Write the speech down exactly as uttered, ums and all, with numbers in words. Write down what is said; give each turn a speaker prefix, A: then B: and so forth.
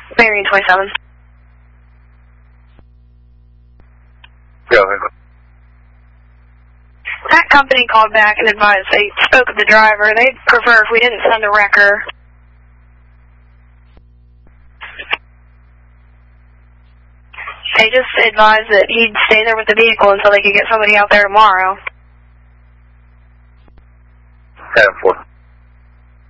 A: Marion twenty-seven.
B: Go ahead.
A: That company called back and advised they spoke with the driver. They'd prefer if we didn't send a wrecker. They just advised that he'd stay there with the vehicle until they could get somebody out there tomorrow.
B: ten four.